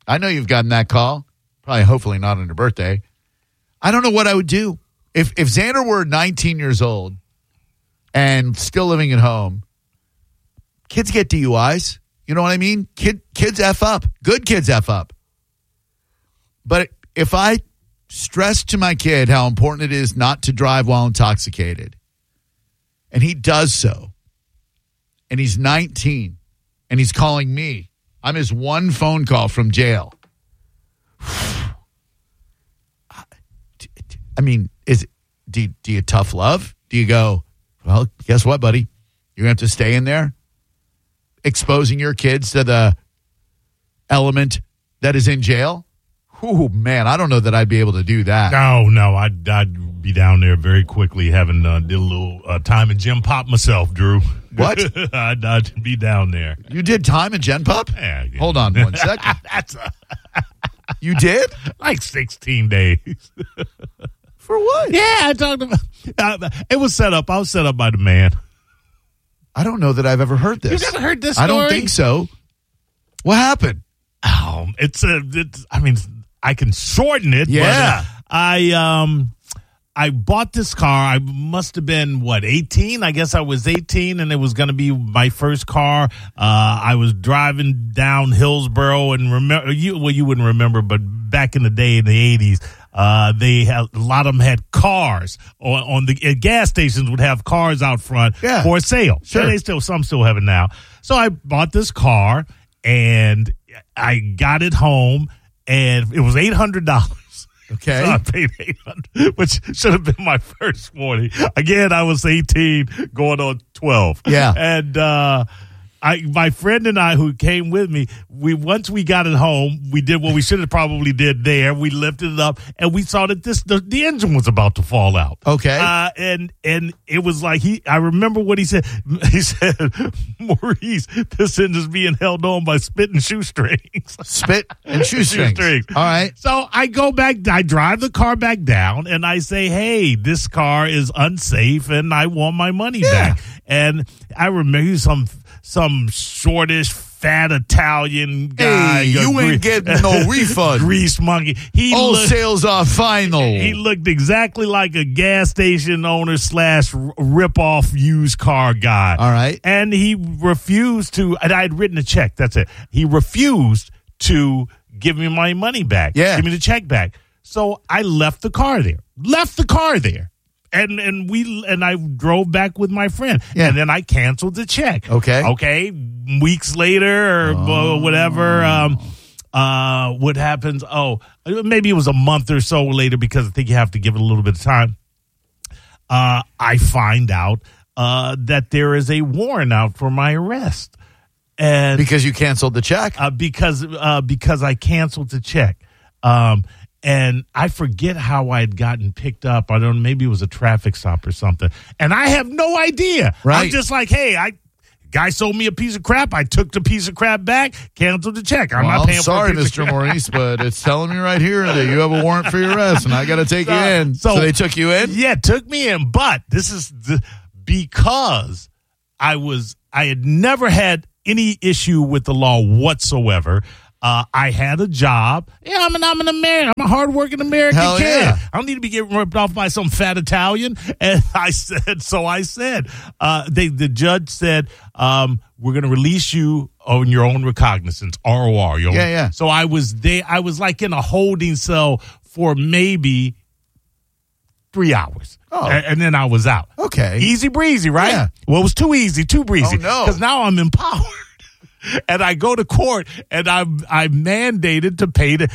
I know you've gotten that call. Probably, hopefully not on your birthday. I don't know what I would do. If Xander were 19 years old and still living at home, kids get DUIs. You know what I mean? Kids F up. Good kids F up. But if I stress to my kid how important it is not to drive while intoxicated, and he does so, and he's 19, and he's calling me, I'm his one phone call from jail. I mean, do you tough love? Do you go, well, guess what, buddy? You're going to have to stay in there, exposing your kids to the element that is in jail? Oh, man, I don't know that I'd be able to do that. No, I'd be down there very quickly having did a little time in Gym Pop myself, Drew. What? I'd be down there. You did time in Gen Pop? Yeah. Hold on 1 second. You did? Like 16 days. For what? Yeah, I talked about it was set up. I was set up by the man. I don't know that I've ever heard this. You've never heard this story? I don't think so. What happened? It's I mean, I can shorten it. Yeah. But, I bought this car. I must have been, 18? I guess I was 18, and it was going to be my first car. I was driving down Hillsborough, and you wouldn't remember, but back in the day in the 80s, they had a lot of them had cars on the gas stations would have cars out front for sale. Sure. Some still have it now. So I bought this car, and I got it home, and it was $800. Okay. So I paid $800, which should have been my first warning. Again, I was 18 going on 12. Yeah. And my friend and I who came with me, once we got it home, we did what we should have probably did there. We lifted it up, and we saw that the engine was about to fall out. Okay. And it was like I remember what he said. He said, Maurice, this engine's being held on by spit and shoestrings. Spit and shoestrings. All right. So I go back, I drive the car back down, and I say, hey, this car is unsafe, and I want my money back. And I remember some shortish, fat Italian guy. Hey, you ain't getting no refund. Grease monkey. All sales are final. He looked exactly like a gas station owner / rip-off used car guy. All right. And he refused to, and I had written a check. That's it. He refused to give me my money back. Yeah. Give me the check back. So I left the car there. And I drove back with my friend. Yeah. And then I canceled the check. Okay. Weeks later or whatever. What happens? Maybe it was a month or so later, because I think you have to give it a little bit of time. I find out that there is a warrant out for my arrest. And because you canceled the check? Because I canceled the check. And I forget how I had gotten picked up. I don't know, maybe it was a traffic stop or something. And I have no idea. Right. I'm just like, hey, guy sold me a piece of crap. I took the piece of crap back, canceled the check. I'm not paying sorry, for a piece Mr. Maurice, but it's telling me right here that you have a warrant for your arrest, and I got to take you in. So they took you in? Yeah, took me in. But this is because I had never had any issue with the law whatsoever. I had a job. Yeah, I'm an American. I'm a hardworking American kid. Yeah. I don't need to be getting ripped off by some fat Italian. And I said, the judge said, we're going to release you on your own recognizance, ROR. Yeah. So I was there. I was like in a holding cell for maybe 3 hours. Oh. And then I was out. Okay. Easy breezy, right? Yeah. Well, it was too easy, too breezy. Oh, no. Because now I'm empowered. And I go to court, and I'm mandated to pay the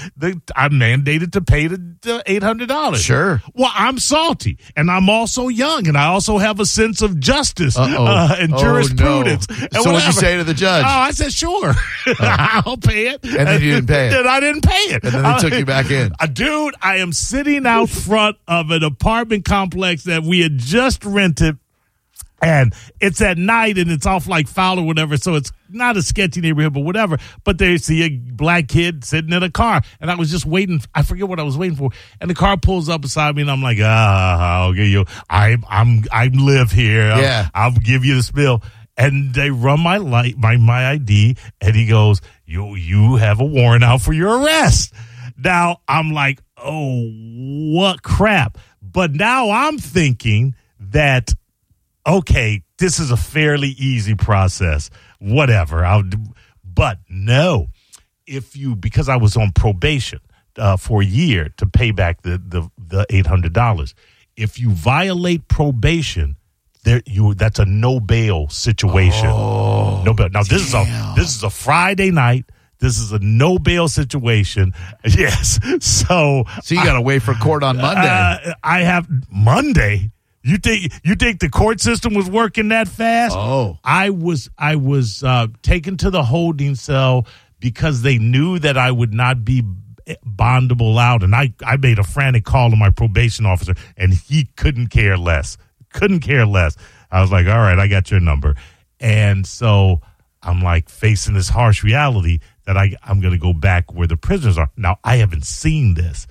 $800. Sure. Well, I'm salty, and I'm also young, and I also have a sense of justice and jurisprudence. No. And so what'd you say to the judge? Oh, I said, sure, I'll pay it. And then you didn't pay it. Then I didn't pay it. And then they took you back in. Dude, I am sitting out front of an apartment complex that we had just rented. And it's at night, and it's off like Fowler or whatever, so it's not a sketchy neighborhood, but whatever. But they see a black kid sitting in a car, and I was just waiting. I forget what I was waiting for, and the car pulls up beside me, and I'm like, I'll give you. I live here. Yeah. I'll give you the spill. And they run my ID, and he goes, you have a warrant out for your arrest. Now, I'm like, oh, what crap. But now I'm thinking that, okay, this is a fairly easy process. Whatever. But no, because I was on probation for a year to pay back the $800, if you violate probation, that's a no bail situation. Oh, no bail. Now this is a Friday night. This is a no bail situation. Yes. So you got to wait for court on Monday. I have Monday. You think the court system was working that fast? Oh, I was taken to the holding cell because they knew that I would not be bondable out, and I made a frantic call to my probation officer, and he couldn't care less. I was like, all right, I got your number. And so I'm like facing this harsh reality that I'm going to go back where the prisoners are. Now, I haven't seen this,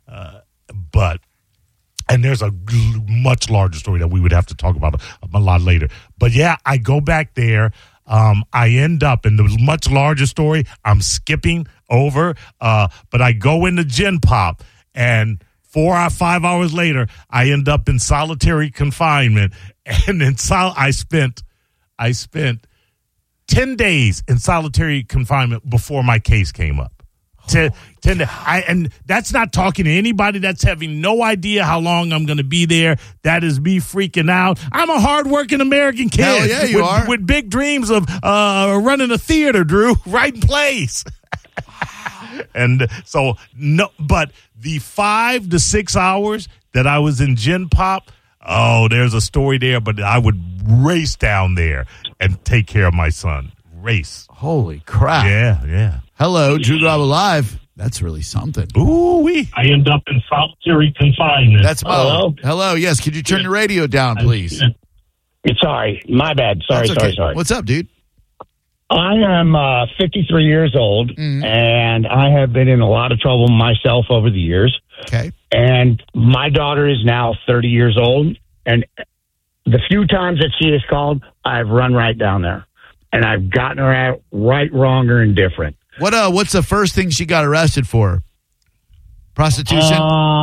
and there's a much larger story that we would have to talk about a lot later. But yeah, I go back there. I end up in the much larger story. I'm skipping over, but I go into Gen Pop, and 4 or 5 hours later, I end up in solitary confinement. And I spent 10 days in solitary confinement before my case came up. 10 days. And that's not talking to anybody. That's having no idea how long I'm going to be there. That is me freaking out. I'm a hardworking American kid. Hell yeah, you are. With big dreams of running a theater, Drew, writing plays. And so, no, but the 5 to 6 hours that I was in Gen Pop, there's a story there, but I would race down there and take care of my son. Race. Holy crap. Yeah. Hello, Drew Garabo Live. That's really something. Ooh-wee. I end up in solitary confinement. That's Mo. Hello. Yes, could you turn your radio down, please? Sorry. My bad. Sorry. What's up, dude? I am 53 years old, and I have been in a lot of trouble myself over the years. Okay. And my daughter is now 30 years old, and the few times that she has called, I've run right down there. And I've gotten her out right, wrong, or indifferent. What's the first thing she got arrested for? Prostitution?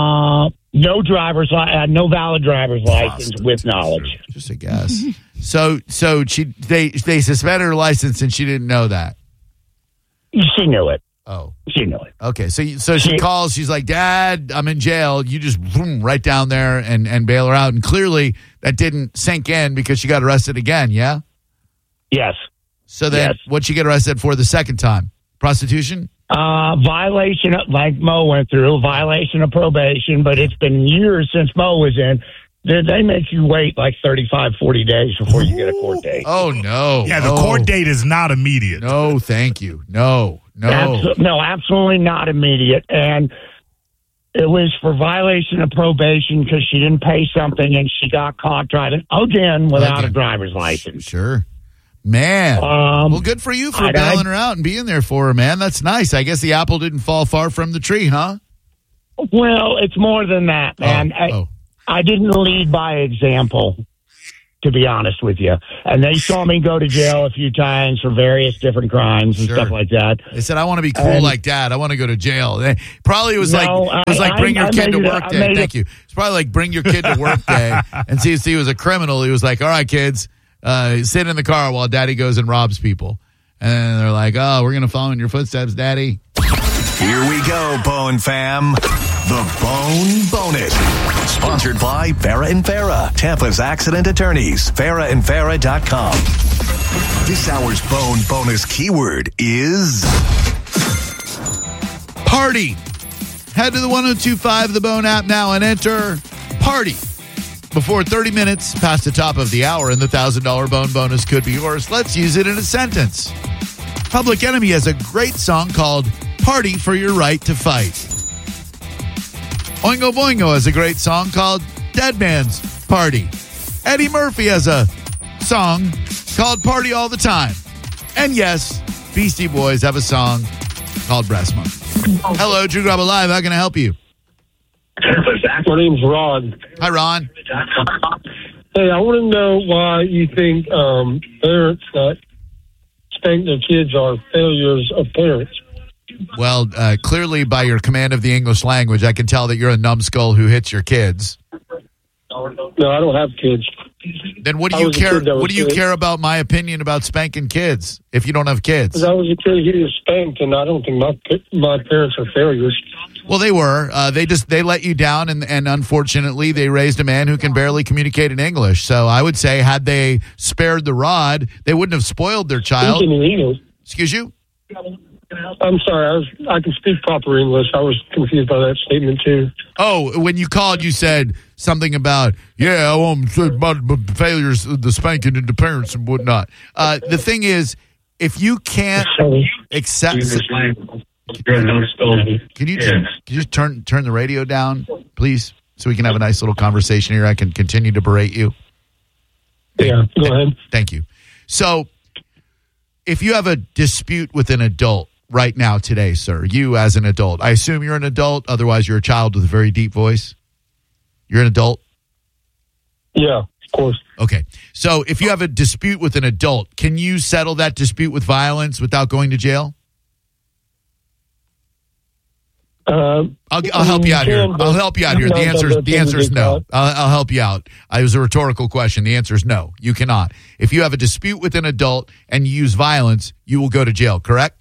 No valid driver's license with knowledge. Just a guess. So they suspended her license and she didn't know that. She knew it. Oh, she knew it. Okay, so she calls. She's like, "Dad, I'm in jail." You just right down there and bail her out. And clearly that didn't sink in because she got arrested again. Yeah. Yes. So then, what'd she get arrested for the second time? Prostitution? Violation, like Mo went through, violation of probation, but it's been years since Mo was in. They make you wait like 35, 40 days before you get a court date. Oh, no. Yeah, the court date is not immediate. No, thank you. No. No, absolutely not immediate. And it was for violation of probation because she didn't pay something and she got caught driving again without a driver's license. Sure. Man, well, good for you for bailing her out and being there for her, man. That's nice. I guess the apple didn't fall far from the tree, huh? Well, it's more than that, man. I didn't lead by example, to be honest with you. And they saw me go to jail a few times for various different crimes and stuff like that. They said, "I want to be cool like Dad. I want to go to jail." Probably it was like bring your kid to work day. Thank you. It's probably like bring your kid to work day and see if he was a criminal. He was like, "All right, kids. Sit in the car while Daddy goes and robs people." And they're like, "Oh, we're going to follow in your footsteps, Daddy." Here we go, Bone fam. The Bone Bonus. Sponsored by Farah and Farah, Tampa's accident attorneys. FarahandFarah.com. This hour's Bone Bonus keyword is party. Head to the 102.5 The Bone app now and enter party. Before 30 minutes past the top of the hour and the $1,000 Bone Bonus could be yours. Let's use it in a sentence. Public Enemy has a great song called Party for Your Right to Fight. Oingo Boingo has a great song called Dead Man's Party. Eddie Murphy has a song called Party All the Time. And yes, Beastie Boys have a song called Breast Month. Hello, Drew Garabo Live. How can I help you? My name's Ron. Hi, Ron. Hey, I want to know why you think parents that spank their kids are failures of parents. Well, clearly by your command of the English language, I can tell that you're a numbskull who hits your kids. No, I don't have kids. Then what do you care? What do you care about my opinion about spanking kids if you don't have kids? Because I was a kid who was spanked, and I don't think my parents are failures. Well, they were. They let you down, and unfortunately, they raised a man who can barely communicate in English. So I would say, had they spared the rod, they wouldn't have spoiled their child. Excuse you? I'm sorry. I can speak proper English. I was confused by that statement too. Oh, when you called, you said something about I want about failures, the spanking and the parents and whatnot. The thing is, if you can't accept, can you just turn the radio down, please, so we can have a nice little conversation here? I can continue to berate you. Yeah, go ahead. Thank you. So, if you have a dispute with an adult right now today, sir, you as an adult, I assume you're an adult, otherwise you're a child with a very deep voice. You're an adult? Yeah, of course. Okay. So if you have a dispute with an adult, can you settle that dispute with violence without going to jail? I'll help you out here. I'll help you out here. The answer is no. I'll help you out. It was a rhetorical question. The answer is no. You cannot. If you have a dispute with an adult and you use violence, you will go to jail, correct?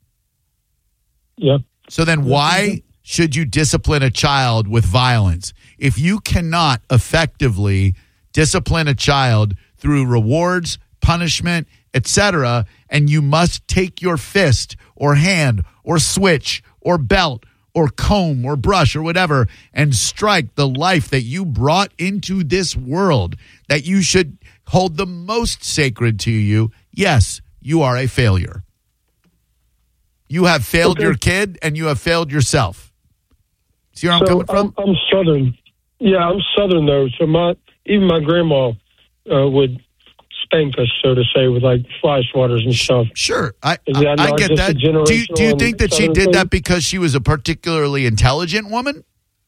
Yep. So then why should you discipline a child with violence? If you cannot effectively discipline a child through rewards, punishment, etc., and you must take your fist or hand or switch or belt or comb or brush or whatever and strike the life that you brought into this world that you should hold the most sacred to you, yes, you are a failure. You have failed your kid and you have failed yourself. See where I'm coming from? I'm Southern. Yeah, I'm Southern, though. So even my grandma would spank us, so to say, with like fly swatters and stuff. Sure. I get that. Do you think that she did that because she was a particularly intelligent woman?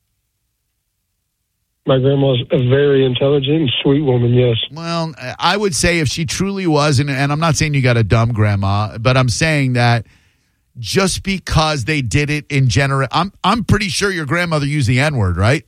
My grandma's a very intelligent and sweet woman, yes. Well, I would say if she truly was, and I'm not saying you got a dumb grandma, but I'm saying that just because they did it in general, I'm pretty sure your grandmother used the N-word, right?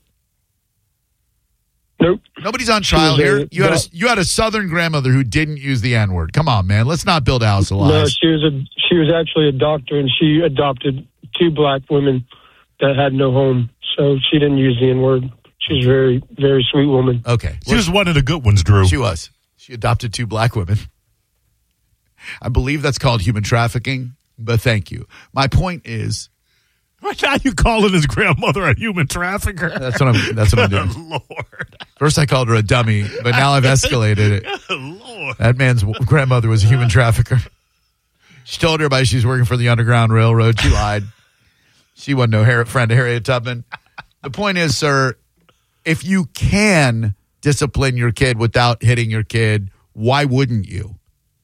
Nope. Nobody's on trial here. You had a Southern grandmother who didn't use the N-word. Come on, man. Let's not build a house of lies. No, she was actually a doctor, and she adopted 2 black women that had no home, so she didn't use the N-word. She's a very, very sweet woman. Okay. She was one of the good ones, Drew. She was. She adopted 2 black women. I believe that's called human trafficking, but thank you. My point is, why are you calling his grandmother a human trafficker? That's what I'm doing. Lord. First I called her a dummy, but now I've escalated it. Lord. That man's grandmother was a human trafficker. She told everybody she's working for the Underground Railroad. She lied. She wasn't no friend of Harriet Tubman. The point is, sir, if you can discipline your kid without hitting your kid, why wouldn't you?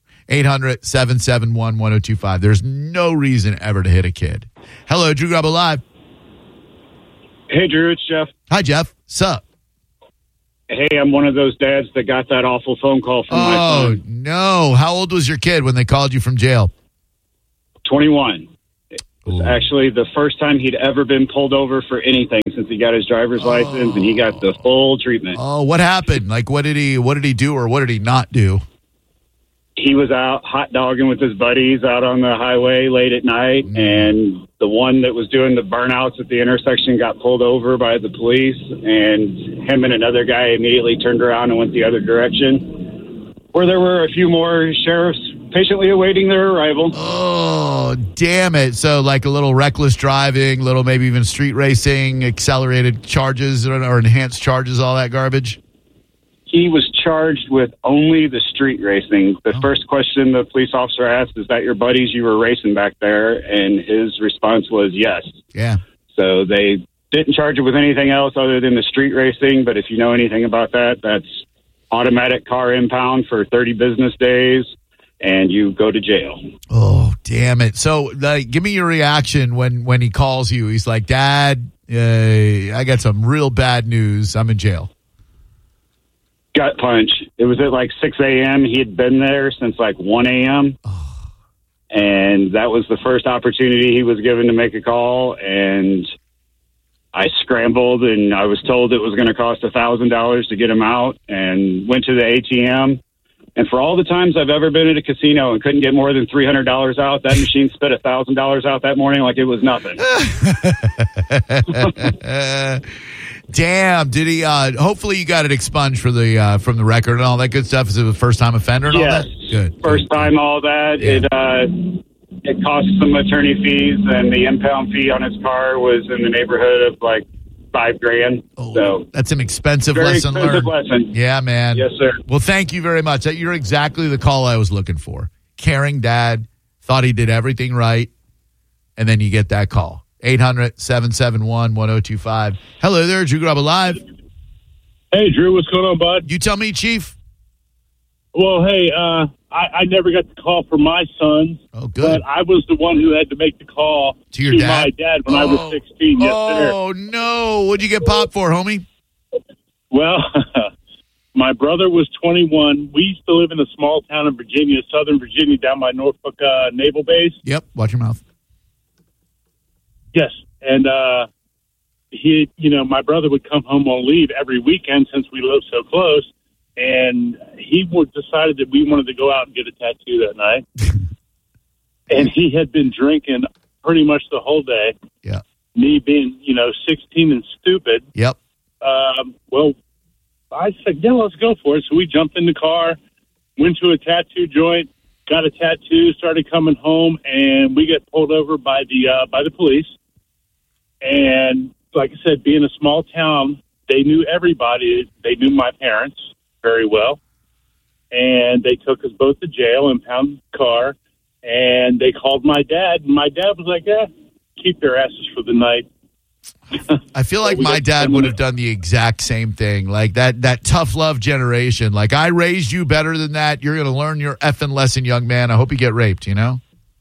800-771-1025. There's no reason ever to hit a kid. Hello, Drew Garabo Live. Hey, Drew, it's Jeff. Hi, Jeff. Sup? Hey, I'm one of those dads that got that awful phone call from my son. Oh, no. How old was your kid when they called you from jail? 21. It was actually the first time he'd ever been pulled over for anything since he got his driver's license, and he got the full treatment. Oh, what happened? Like, what did he do or what did he not do? He was out hot dogging with his buddies out on the highway late at night, and the one that was doing the burnouts at the intersection got pulled over by the police, and him and another guy immediately turned around and went the other direction, where there were a few more sheriffs patiently awaiting their arrival. Oh, damn it. So like a little reckless driving, little maybe even street racing, accelerated charges or enhanced charges, all that garbage? He was charged with only the street racing. The first question the police officer asked, is that your buddies you were racing back there? And his response was yes. Yeah. So they didn't charge it with anything else other than the street racing. But if you know anything about that, that's automatic car impound for 30 business days, and you go to jail. Oh, damn it. So give me your reaction when he calls you. He's like, Dad, I got some real bad news. I'm in jail. gut punch. It was at like 6 a.m. He had been there since like 1 a.m. And that was the first opportunity he was given to make a call. And I scrambled, and I was told it was going to cost $1,000 to get him out, and went to the ATM. And for all the times I've ever been at a casino and couldn't get more than $300 out, that machine spit $1,000 out that morning like it was nothing. Damn! Did he? Hopefully, you got it expunged for the from the record and all that good stuff. Is it a first time offender and all that? Good. First time, all that. Yeah. It cost some attorney fees, and the impound fee on his car was in the neighborhood of like $5,000. Oh, so that's an expensive lesson learned. Yeah, man. Yes, sir. Well, thank you very much. You're exactly the call I was looking for. Caring dad, thought he did everything right, and then you get that call. 800-771-1025. Hello there, Drew Garabo Live. Hey, Drew, what's going on, bud? You tell me, Chief. Well, hey, I never got the call for my sons. Oh, good. But I was the one who had to make the call to your dad? My dad when I was 16. Yes, sir. Oh, no. What'd you get popped for, homie? Well, my brother was 21. We used to live in a small town in Virginia, Southern Virginia, down by Norfolk Naval Base. Yep. Watch your mouth. Yes. And he, my brother would come home on leave every weekend since we lived so close. And he decided that we wanted to go out and get a tattoo that night. And he had been drinking pretty much the whole day. Yeah. Me being, 16 and stupid. Yep. Well, I said, yeah, let's go for it. So we jumped in the car, went to a tattoo joint, got a tattoo, started coming home, and we get pulled over by the police. And like I said, being a small town, they knew everybody. They knew my parents very well. And they took us both to jail, impounded the car, and they called my dad. And my dad was like, yeah, keep their asses for the night. I feel like my dad would have done the exact same thing. Like that tough love generation. Like, I raised you better than that. You're going to learn your effing lesson, young man. I hope you get raped, Yeah,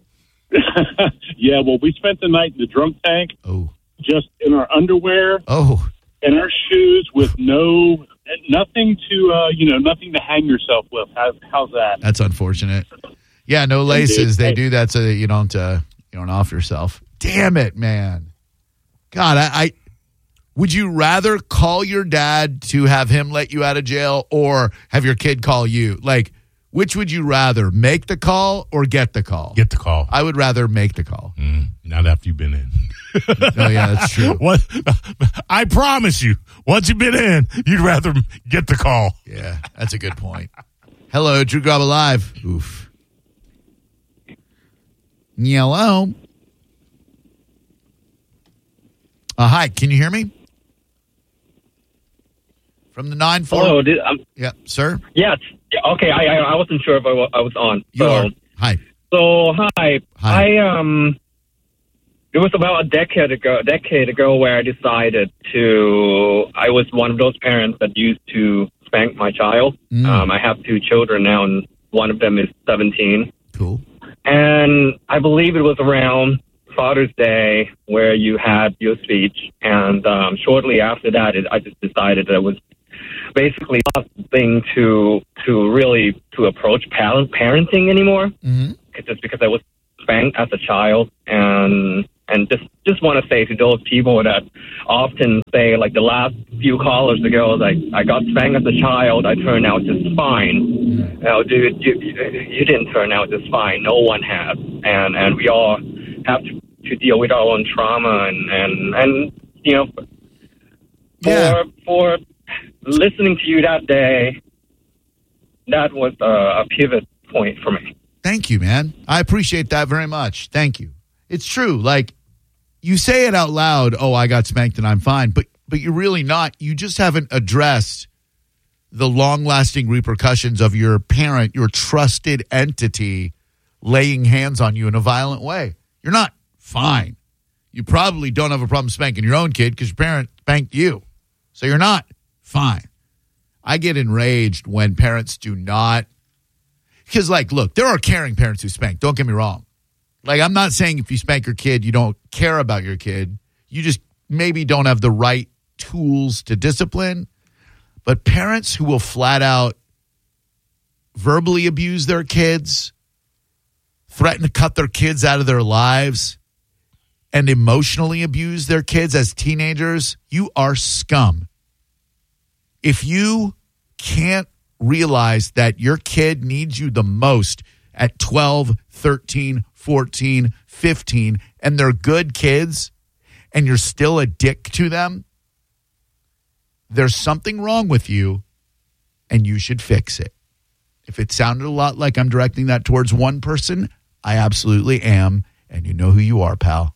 well, we spent the night in the drunk tank. Oh. Just in our underwear. Oh. And our shoes with nothing to hang yourself with. How's that? That's unfortunate. Yeah, no laces. They do that so that you don't off yourself. Damn it, man. God, I would you rather call your dad to have him let you out of jail or have your kid call you? Like, which would you rather, make the call or get the call? Get the call. I would rather make the call. Not after you've been in. Oh, yeah, that's true. What? I promise you, once you've been in, you'd rather get the call. Yeah, that's a good point. Hello, Drew Garabo Live. Oof. Hello. Hi, can you hear me? From the 9-4. Hello, yeah, sir? Yes. Okay, I wasn't sure if I was on. You are. Hi. So, hi. It was about a decade ago where I decided I was one of those parents that used to spank my child. I have 2 children now, and one of them is 17. Cool. And I believe it was around Father's Day where you had your speech, and shortly after that, I just decided that it was basically nothing to approach parenting anymore. Mm-hmm. Just because I was spanked as a child, and just want to say to those people that often say, like the last few callers ago, like, I got spanked as a child, I turned out just fine. Dude, you didn't turn out just fine. No one has, and we all have to deal with our own trauma, and for listening to you that day, that was a pivot point for me. Thank you, man. I appreciate that very much. Thank you. It's true. Like, you say it out loud, oh, I got spanked and I'm fine, but you're really not. You just haven't addressed the long-lasting repercussions of your parent, your trusted entity, laying hands on you in a violent way. You're not fine. You probably don't have a problem spanking your own kid because your parent spanked you. So you're not fine. I get enraged when parents do not. Because, like, look, there are caring parents who spank. Don't get me wrong. Like, I'm not saying if you spank your kid, you don't care about your kid. You just maybe don't have the right tools to discipline. But parents who will flat out verbally abuse their kids, threaten to cut their kids out of their lives, and emotionally abuse their kids as teenagers, you are scum. If you can't realize that your kid needs you the most at 12, 13, 14, 15, and they're good kids, and you're still a dick to them, there's something wrong with you, and you should fix it. If it sounded a lot like I'm directing that towards one person, I absolutely am, and you know who you are, pal.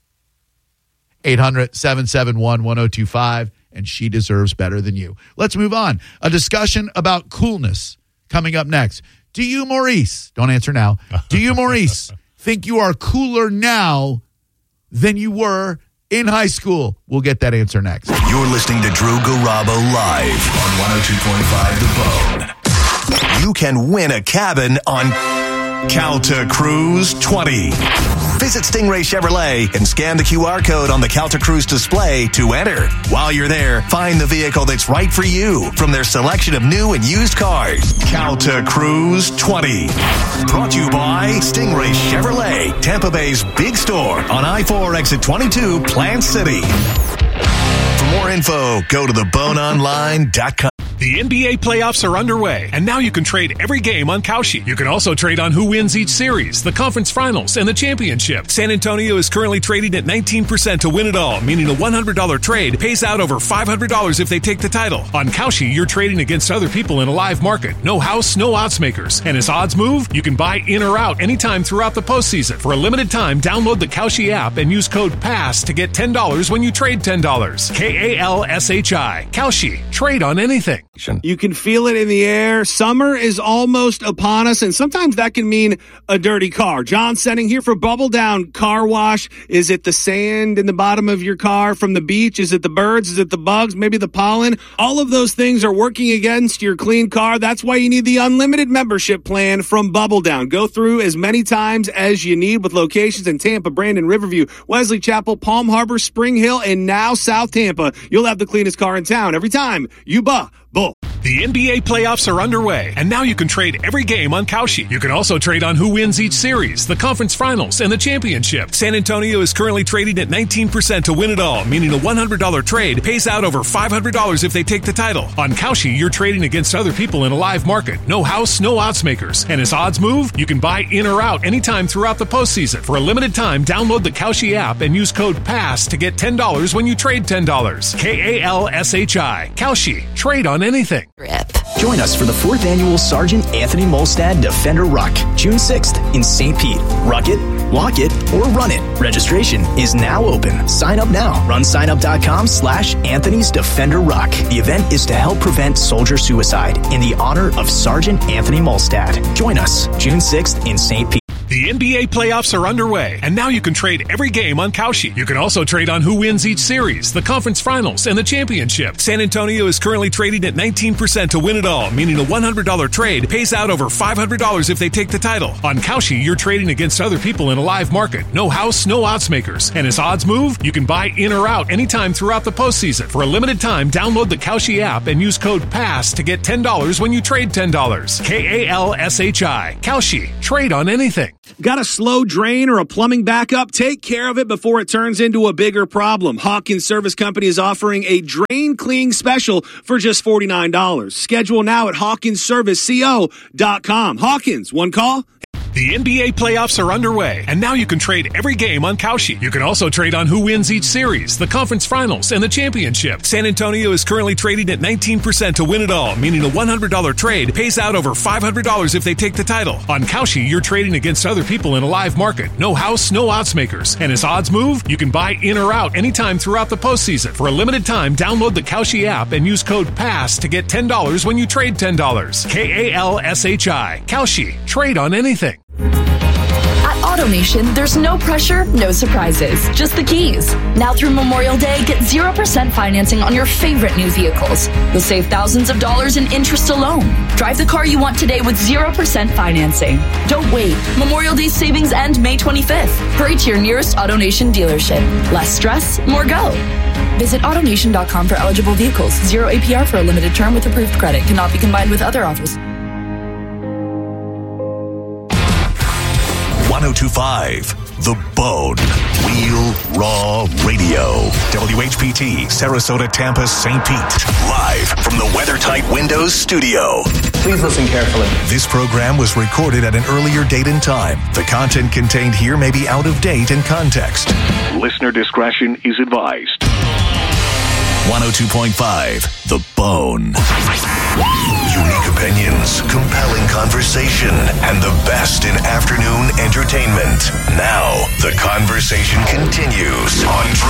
800-771-1025, and she deserves better than you. Let's move on. A discussion about coolness coming up next. Do you, Maurice, don't answer now, do you, Maurice, think you are cooler now than you were in high school? We'll get that answer next. You're listening to Drew Garabo live on 102.5 The Bone. You can win a cabin on Calta Cruise 20. Visit Stingray Chevrolet and scan the QR code on the Calta Cruise display to enter. While you're there, find the vehicle that's right for you from their selection of new and used cars. Calta Cruise 20. Brought to you by Stingray Chevrolet, Tampa Bay's big store on I-4 exit 22, Plant City. For more info, go to theboneonline.com. The NBA playoffs are underway, and now you can trade every game on Kalshi. You can also trade on who wins each series, the conference finals, and the championship. San Antonio is currently trading at 19% to win it all, meaning a $100 trade pays out over $500 if they take the title. On Kalshi, you're trading against other people in a live market. No house, no odds makers. And as odds move, you can buy in or out anytime throughout the postseason. For a limited time, download the Kalshi app and use code PASS to get $10 when you trade $10. Kalshi. Kalshi. Trade on anything. You can feel it in the air. Summer is almost upon us, and sometimes that can mean a dirty car. John Senning here for Bubble Down Car Wash. Is it the sand in the bottom of your car from the beach? Is it the birds? Is it the bugs? Maybe the pollen? All of those things are working against your clean car. That's why you need the unlimited membership plan from Bubble Down. Go through as many times as you need with locations in Tampa, Brandon, Riverview, Wesley Chapel, Palm Harbor, Spring Hill, and now South Tampa. You'll have the cleanest car in town every time you buy. The NBA playoffs are underway, and now you can trade every game on Kalshi. You can also trade on who wins each series, the conference finals, and the championship. San Antonio is currently trading at 19% to win it all, meaning a $100 trade pays out over $500 if they take the title. On Kalshi, you're trading against other people in a live market. No house, no odds makers. And as odds move, you can buy in or out anytime throughout the postseason. For a limited time, download the Kalshi app and use code PASS to get $10 when you trade $10. Kalshi. Kalshi. Trade on anything. Join us for the 4th annual Sergeant Anthony Molstad Defender Ruck, June 6th in St. Pete. Ruck it, walk it, or run it. Registration is now open. Sign up now. RunSignUp.com/Anthony's Defender Ruck. The event is to help prevent soldier suicide in the honor of Sergeant Anthony Molstad. Join us June 6th in St. Pete. The NBA playoffs are underway, and now you can trade every game on Kalshi. You can also trade on who wins each series, the conference finals, and the championship. San Antonio is currently trading at 19% to win it all, meaning a $100 trade pays out over $500 if they take the title. On Kalshi, you're trading against other people in a live market. No house, no odds makers. And as odds move, you can buy in or out anytime throughout the postseason. For a limited time, download the Kalshi app and use code PASS to get $10 when you trade $10. Kalshi. Kalshi. Trade on anything. Got a slow drain or a plumbing backup? Take care of it before it turns into a bigger problem. Hawkins Service Company is offering a drain cleaning special for just $49. Schedule now at HawkinsServiceCO.com. Hawkins, one call. The NBA playoffs are underway, and now you can trade every game on Kalshi. You can also trade on who wins each series, the conference finals, and the championship. San Antonio is currently trading at 19% to win it all, meaning a $100 trade pays out over $500 if they take the title. On Kalshi, you're trading against other people in a live market. No house, no odds makers. And as odds move, you can buy in or out anytime throughout the postseason. For a limited time, download the Kalshi app and use code PASS to get $10 when you trade $10. Kalshi. Kalshi. Trade on anything. At AutoNation, there's no pressure, no surprises, just the keys. Now through Memorial Day, get 0% financing on your favorite new vehicles. You'll save thousands of dollars in interest alone. Drive the car you want today with 0% financing. Don't wait. Memorial Day savings end May 25th. Hurry to your nearest AutoNation dealership. Less stress, more go. Visit AutoNation.com for eligible vehicles. 0 APR for a limited term with approved credit. Cannot be combined with other offers. 1025 The Bone. Real Raw Radio. WHPT, Sarasota, Tampa, St. Pete. Live from the WeatherTight Windows studio. Please listen carefully. This program was recorded at an earlier date and time. The content contained here may be out of date in context. Listener discretion is advised. 102.5 The Bone. Unique opinions, compelling conversation, and the best in afternoon entertainment. Now, the conversation continues on Drew